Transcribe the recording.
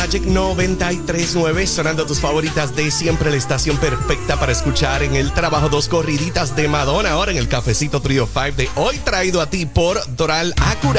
Magic 93.9, sonando tus favoritas de siempre, la estación perfecta para escuchar en el trabajo. Dos corriditas de Madonna ahora en el cafecito Trio 5 de hoy, traído a ti por Doral Acura.